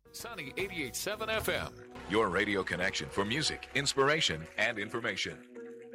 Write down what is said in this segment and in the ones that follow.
Sunny 88.7 FM, your radio connection for music, inspiration, and information.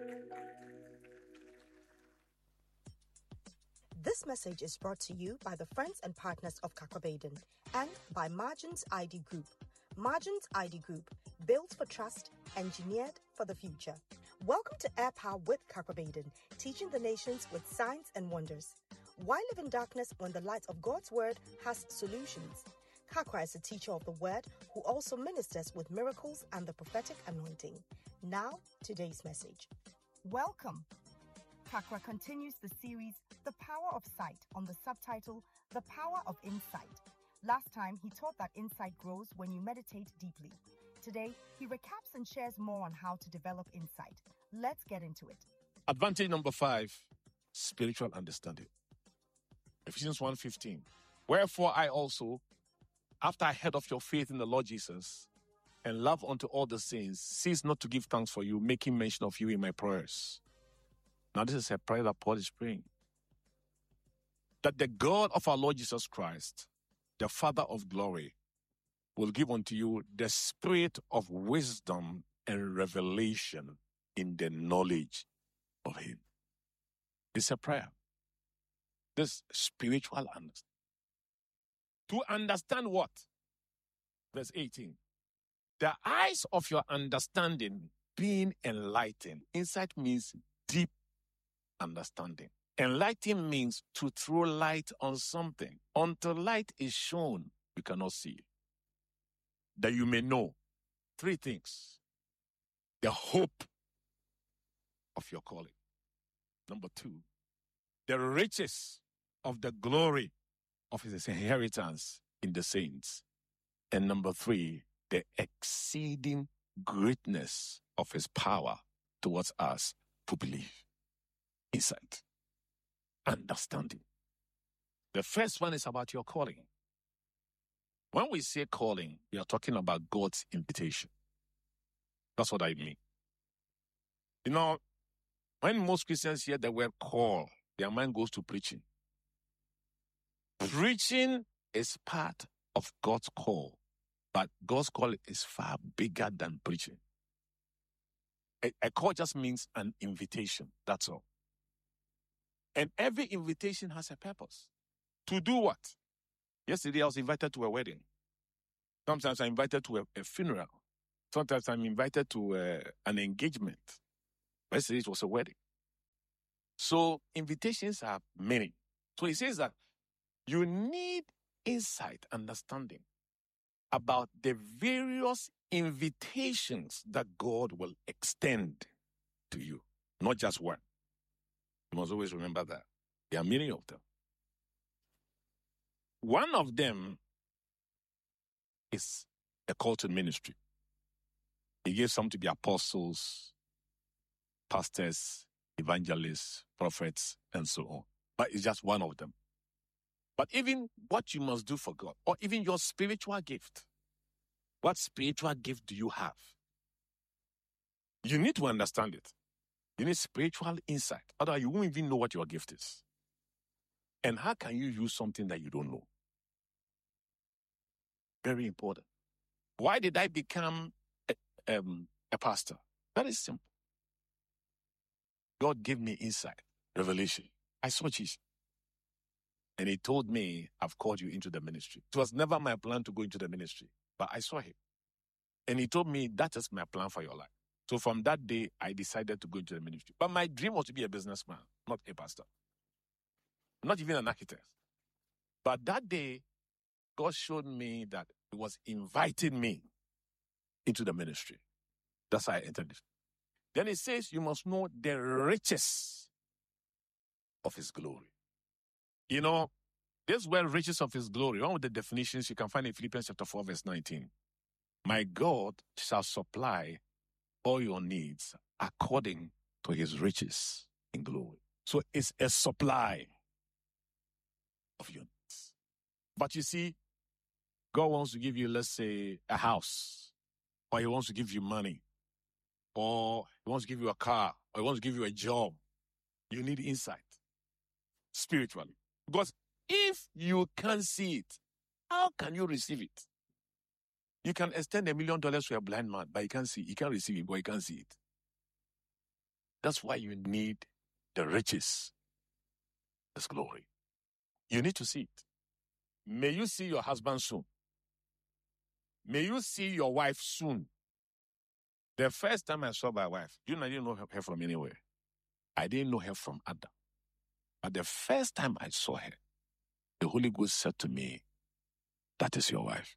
This message is brought to you by the friends and partners of Kakwabaden and by Margins ID Group. Margins ID Group, built for trust, engineered for the future. Welcome to Air Power with Kakwabaden, teaching the nations with signs and wonders. Why live in darkness when the light of God's word has solutions? Kakwa is a teacher of the word who also ministers with miracles and the prophetic anointing. Now, today's message. Welcome. Kakwa continues the series, The Power of Sight, on the subtitle, The Power of Insight. Last time, he taught that insight grows when you meditate deeply. Today, he recaps and shares more on how to develop insight. Let's get into it. Advantage number 5, spiritual understanding. Ephesians 1:15. Wherefore I also, after I heard of your faith in the Lord Jesus and love unto all the saints, cease not to give thanks for you, making mention of you in my prayers. Now this is a prayer that Paul is praying. That the God of our Lord Jesus Christ, the Father of glory, will give unto you the spirit of wisdom and revelation in the knowledge of him. It's a prayer. This spiritual understanding. To understand what? Verse 18. The eyes of your understanding being enlightened. Insight means deep understanding. Enlighten means to throw light on something. Until light is shown, you cannot see. That you may know 3 things. The hope of your calling. Number 2, the riches of the glory of his inheritance in the saints. And number 3, the exceeding greatness of his power towards us who believe. Insight. Understanding. The first one is about your calling. When we say calling, we are talking about God's invitation. That's what I mean. You know, when most Christians hear the word call, their mind goes to preaching. Preaching is part of God's call, but God's call is far bigger than preaching. A call just means an invitation, that's all. And every invitation has a purpose. To do what? Yesterday I was invited to a wedding. Sometimes I'm invited to a funeral. Sometimes I'm invited to an engagement. Yesterday it was a wedding. So invitations are many. So he says that you need insight, understanding about the various invitations that God will extend to you. Not just one. You must always remember that. There are many of them. One of them is a call to ministry. He gave some to be apostles, pastors, evangelists, prophets, and so on. But it's just one of them. But even what you must do for God, or even your spiritual gift, what spiritual gift do you have? You need to understand it. You need spiritual insight. Otherwise, you won't even know what your gift is. And how can you use something that you don't know? Very important. Why did I become a pastor? That is simple. God gave me insight, revelation. I saw Jesus. And he told me, I've called you into the ministry. It was never my plan to go into the ministry, but I saw him. And he told me, that is my plan for your life. So from that day, I decided to go into the ministry. But my dream was to be a businessman, not a pastor. Not even an architect. But that day, God showed me that he was inviting me into the ministry. That's how I entered it. Then it says, you must know the riches of his glory. You know, this word riches of his glory, one of the definitions you can find in Philippians chapter 4, verse 19. My God shall supply all your needs according to his riches in glory. So it's a supply of your needs. But you see, God wants to give you, let's say, a house, or he wants to give you money, or he wants to give you a car, or he wants to give you a job. You need insight spiritually. Because if you can't see it, how can you receive it? You can extend $1 million to a blind man, but he can't see. He can't receive it, but he can't see it. That's why you need the riches, this glory. You need to see it. May you see your husband soon. May you see your wife soon. The first time I saw my wife, I didn't know her from anywhere. I didn't know her from Adam. But the first time I saw her, the Holy Ghost said to me, that is your wife.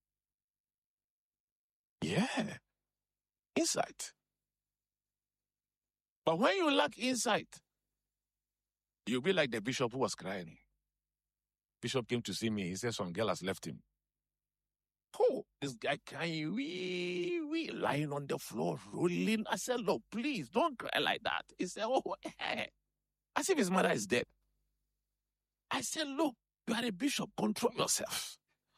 Yeah. Insight. But when you lack insight, you'll be like the bishop who was crying. Bishop came to see me. He said some girl has left him. Oh, this guy crying, we lying on the floor, rolling. I said, Lord, please don't cry like that. He said, as if his mother is dead. I said, look, you are a bishop. Control yourself.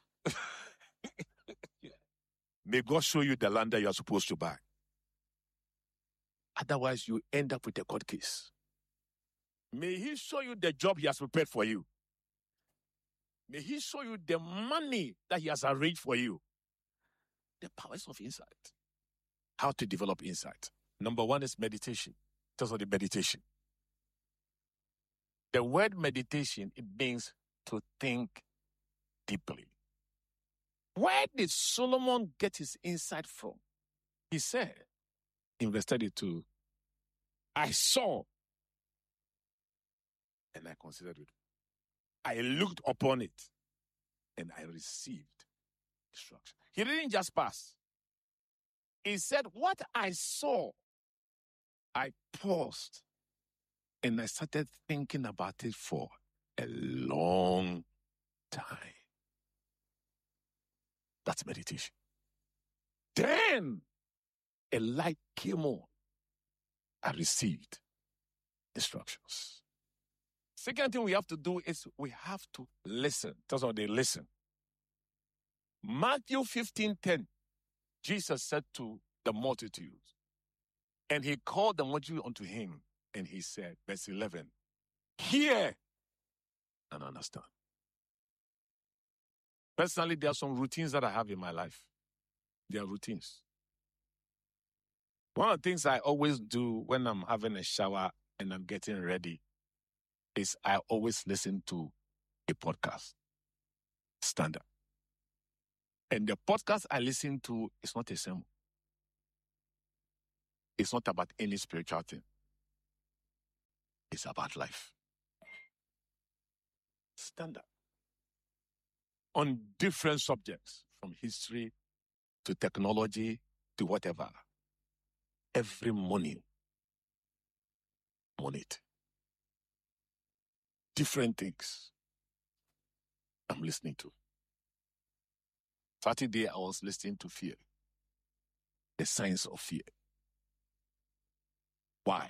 May God show you the land that you are supposed to buy. Otherwise, you end up with a court case. May He show you the job He has prepared for you. May He show you the money that He has arranged for you. The powers of insight. How to develop insight. Number one is meditation. Just the meditation. The word meditation, it means to think deeply. Where did Solomon get his insight from? He said in verse 32, I saw and I considered it. I looked upon it and I received instruction. He didn't just pass. He said, what I saw, I paused and I started thinking about it for a long time. That's meditation. Then a light came on. I received instructions. Second thing we have to do is we have to listen. That's how they listen. Matthew 15:10, Jesus said to the multitudes, and He called the multitude unto Him, and He said, verse 11, hear and understand. Personally, there are some routines that I have in my life. They are routines. One of the things I always do when I'm having a shower and I'm getting ready is I always listen to a podcast. Standard. And the podcast I listen to is not a sermon. It's not about any spiritual thing. It's about life. Standard. On different subjects, from history to technology to whatever. Every morning, on it. Different things I'm listening to. Saturday, I was listening to fear. The science of fear. Why?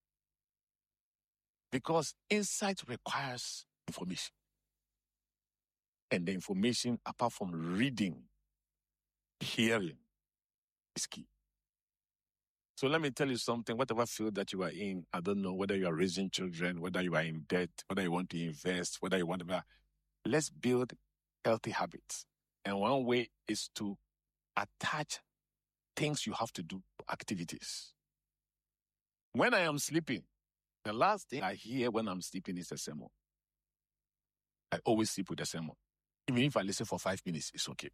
Because insight requires information. And the information, apart from reading, hearing, is key. So let me tell you something, whatever field that you are in, I don't know whether you are raising children, whether you are in debt, whether you want to invest, whether you want to... Let's build healthy habits. And one way is to attach things you have to do to activities. When I am sleeping, the last thing I hear when I'm sleeping is a sermon. I always sleep with a sermon. Even if I listen for 5 minutes, it's okay.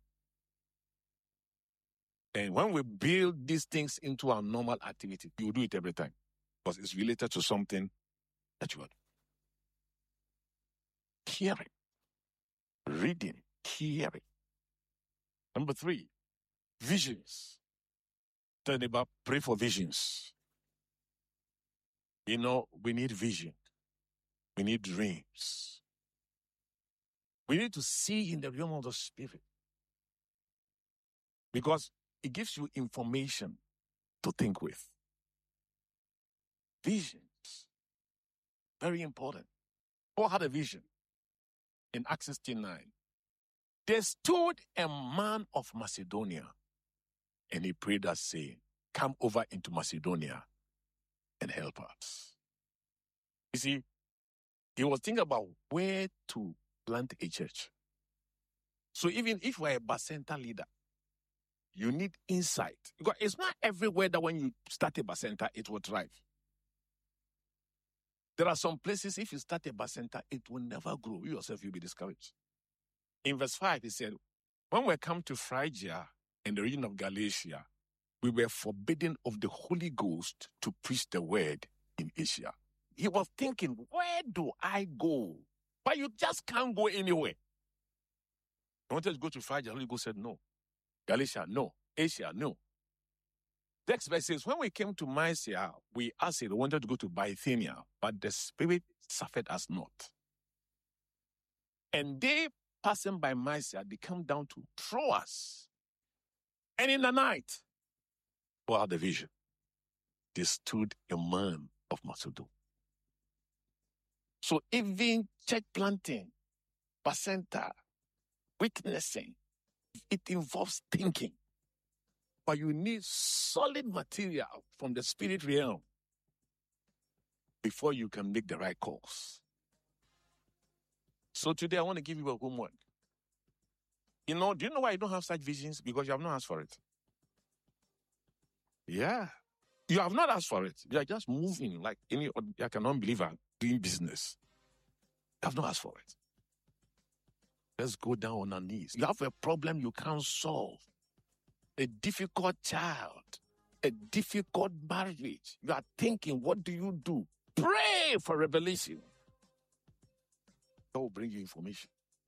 And when we build these things into our normal activity, you do it every time. Because it's related to something that you are doing. Hearing. Reading. Hearing. Number 3, visions. Tell me about pray for visions. You know, we need vision. We need dreams. We need to see in the realm of the Spirit. Because it gives you information to think with. Visions. Very important. Paul had a vision in Acts 16:9. There stood a man of Macedonia, and he prayed us, saying, come over into Macedonia and help us. You see, he was thinking about where to plant a church. So even if we're a Bacenta leader, You need insight. Because it's not everywhere that when you start a bacenta, it will thrive. There are some places, if you start a bacenta, it will never grow. You yourself, you'll be discouraged. In verse 5, he said, when we come to Phrygia and the region of Galatia, we were forbidden of the Holy Ghost to preach the word in Asia. He was thinking, where do I go? But you just can't go anywhere. He wanted to go to Phrygia. The Holy Ghost said, no. Galatia, no. Asia, no. The next verse says, when we came to Mysia, we asked it, we wanted to go to Bithynia, but the Spirit suffered us not. And they, passing by Mysia, they come down to Troas. And in the night, for the vision, there stood a man of Macedonia. So even church planting, bacenta, witnessing, it involves thinking. But you need solid material from the spirit realm before you can make the right calls. So today I want to give you a homework. Do you know why you don't have such visions? Because you have not asked for it. Yeah. You have not asked for it. You are just moving like any like an unbeliever doing business. You have not asked for it. Let's go down on our knees. You have a problem you can't solve. A difficult child. A difficult marriage. You are thinking, what do you do? Pray for revelation. That will bring you information.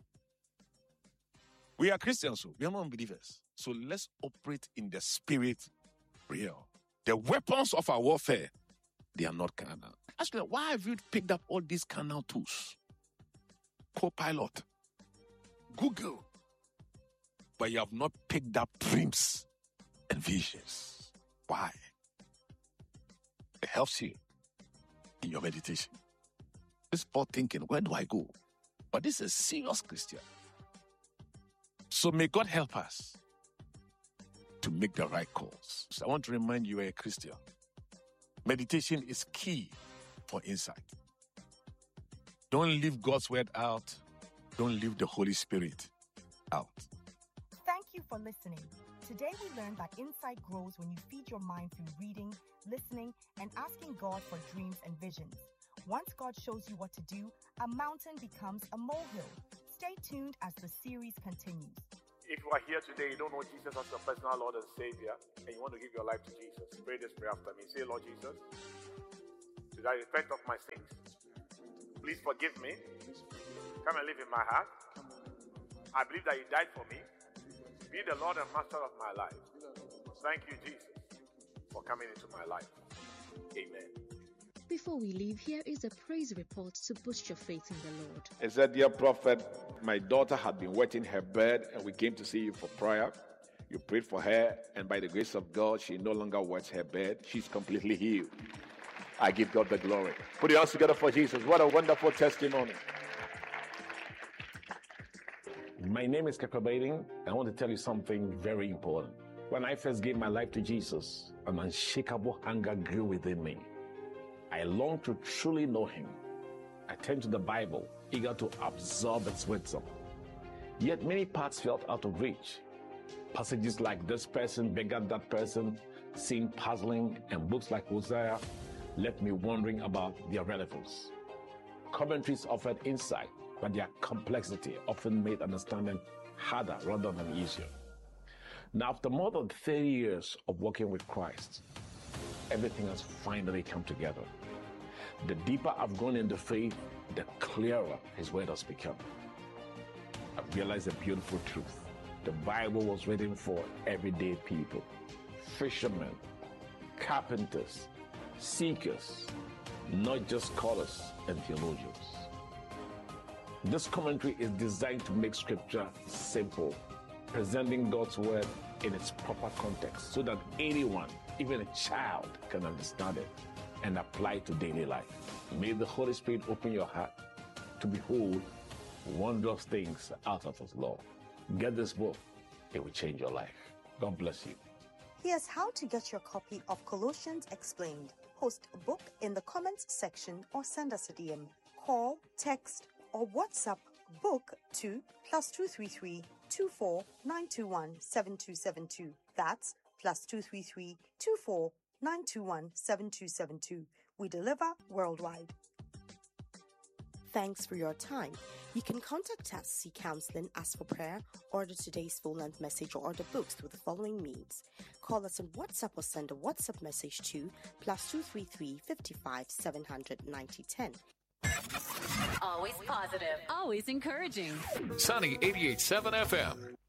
We are Christians, so we are not unbelievers. So let's operate in the spirit realm. The weapons of our warfare, they are not carnal. Actually, why have you picked up all these carnal tools? Copilot, Google, but you have not picked up dreams and visions. Why? It helps you in your meditation. This Paul thinking, where do I go? But this is a serious Christian. So may God help us to make the right calls. So I want to remind you, you're a Christian. Meditation is key for insight. Don't leave God's word out. Don't leave the Holy Spirit out. Thank you for listening. Today we learned that insight grows when you feed your mind through reading, listening, and asking God for dreams and visions. Once God shows you what to do, a mountain becomes a molehill. Stay tuned as the series continues. If you are here today, you don't know Jesus as your personal Lord and Savior, and you want to give your life to Jesus, pray this prayer after me. Say, Lord Jesus, today I repent of my sins. Please forgive me. Come and live in my heart. I believe that you died for me. Be the Lord and Master of my life. Thank you, Jesus, for coming into my life. Amen. Before we leave, here is a praise report to boost your faith in the Lord. It said, dear prophet, my daughter had been wetting her bed and we came to see you for prayer. You prayed for her, and by the grace of God, she no longer wets her bed. She's completely healed. I give God the glory. Put your hands together for Jesus. What a wonderful testimony. My name is Kakabaiting. I want to tell you something very important. When I first gave my life to Jesus, an unshakable hunger grew within me. I longed to truly know him. I turned to the Bible, eager to absorb its wisdom. Yet many parts felt out of reach. Passages like this person begat that person seemed puzzling, and books like Hosea left me wondering about their relevance. Commentaries offered insight, but their complexity often made understanding harder rather than easier. Now, after more than 30 years of working with Christ, everything has finally come together. The deeper I've gone in the faith, the clearer his word has become. I've realized a beautiful truth. The Bible was written for everyday people, fishermen, carpenters, seekers, not just scholars and theologians. This commentary is designed to make scripture simple, presenting God's word in its proper context so that anyone, even a child, can understand it and apply it to daily life. May the Holy Spirit open your heart to behold wondrous things out of his law. Get this book. It will change your life. God bless you. Here's how to get your copy of Colossians Explained. Post a book in the comments section or send us a DM. Call, text, or WhatsApp book to +233 24 921 7272. That's +233 24 921 7272. We deliver worldwide. Thanks for your time. You can contact us, seek counseling, ask for prayer, order today's full-length message, or order books through the following means. Call us on WhatsApp or send a WhatsApp message to +233 55 700 9010. Always positive, always encouraging. Sunny 88.7 FM.